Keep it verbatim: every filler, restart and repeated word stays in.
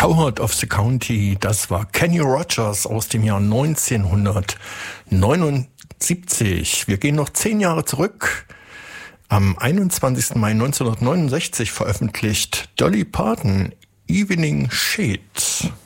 Coward of the County, das war Kenny Rogers aus dem Jahr neunzehnhundertneunundsiebzig. Wir gehen noch zehn Jahre zurück. Am einundzwanzigsten Mai neunzehnhundertneunundsechzig veröffentlicht Dolly Parton Evening Shade.